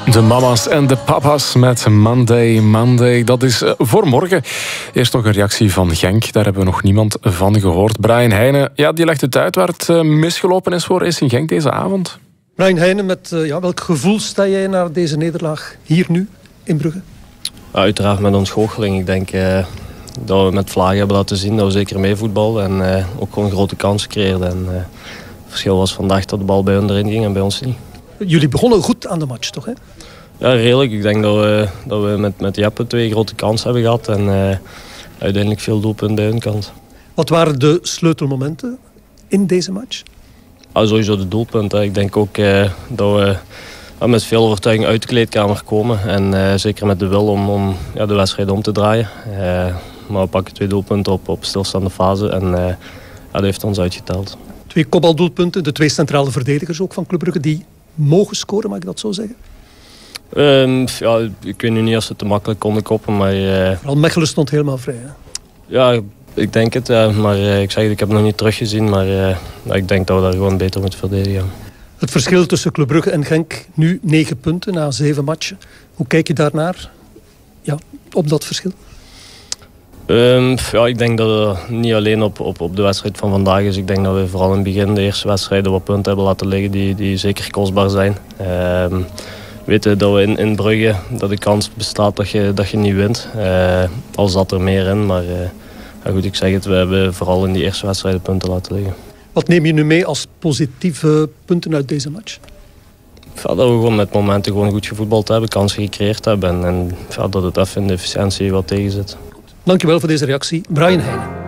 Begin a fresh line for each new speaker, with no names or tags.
De mama's en de papa's met Monday. Dat is voor morgen. Eerst nog een reactie van Genk. Daar hebben we nog niemand van gehoord. Brian Heijnen, ja, die legt het uit waar het misgelopen is voor Racing Genk deze avond.
Brian Heijnen, met welk gevoel sta jij naar deze nederlaag hier nu in Brugge?
Uiteraard met ontgoocheling. Ik denk dat we met vlagen hebben laten zien dat we zeker meevoetbalden en ook gewoon grote kansen creëerden. En, het verschil was vandaag dat de bal bij hun erin ging en bij ons niet.
Jullie begonnen goed aan de match, toch? Hè?
Ja, redelijk. Ik denk dat we met Jeppe 2 grote kansen hebben gehad en uiteindelijk veel doelpunten bij hun kant.
Wat waren de sleutelmomenten in deze match?
Sowieso de doelpunten. Ik denk ook dat we met veel overtuiging uit de kleedkamer komen. En zeker met de wil om de wedstrijd om te draaien. Maar we pakken 2 doelpunten op stilstaande fase. En dat heeft ons uitgeteld. 2
kopbaldoelpunten. De 2 centrale verdedigers ook van Club Brugge die mogen scoren, mag ik dat zo zeggen?
Ik weet nu niet of ze te makkelijk konden koppen. Maar,
Vooral Mechelen stond helemaal vrij. Hè?
Ja, ik denk het. Maar ik heb het nog niet teruggezien. Maar ik denk dat we daar gewoon beter moeten verdedigen.
Het verschil tussen Club Brugge en Genk, nu 9 punten na 7 matchen. Hoe kijk je daarnaar? Ja, op dat verschil?
Ik denk dat het niet alleen op de wedstrijd van vandaag is. Ik denk dat we vooral in het begin de eerste wedstrijden wat punten hebben laten liggen die zeker kostbaar zijn. Weten dat we in Brugge dat de kans bestaat dat je niet wint. Al zat er meer in, maar goed, ik zeg het, we hebben vooral in die eerste wedstrijden punten laten liggen.
Wat neem je nu mee als positieve punten uit deze match?
Dat we gewoon met momenten gewoon goed gevoetbald hebben, kansen gecreëerd hebben en dat het even in de efficiëntie wat tegen zit.
Dankjewel voor deze reactie, Brian Heijnen.